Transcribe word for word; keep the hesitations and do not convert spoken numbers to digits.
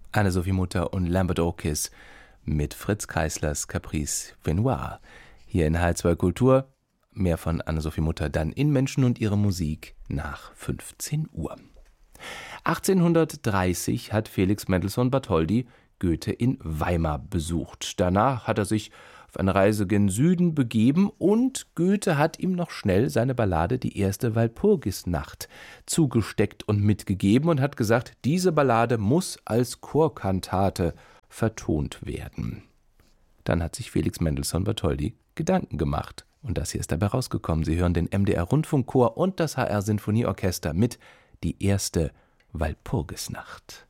Anne-Sophie Mutter und Lambert Orkis mit Fritz Keislers Caprice Venoir. Hier in H L zwei Kultur. Mehr von Anne-Sophie Mutter dann in Menschen und ihre Musik nach fünfzehn Uhr. achtzehnhundertdreißig hat Felix Mendelssohn Bartholdy Goethe in Weimar besucht. Danach hat er sich auf eine Reise gen Süden begeben und Goethe hat ihm noch schnell seine Ballade Die erste Walpurgisnacht zugesteckt und mitgegeben und hat gesagt, diese Ballade muss als Chorkantate vertont werden. Dann hat sich Felix Mendelssohn Bartholdy Gedanken gemacht und das hier ist dabei rausgekommen. Sie hören den M D R-Rundfunkchor und das H R-Sinfonieorchester mit Die erste Walpurgisnacht.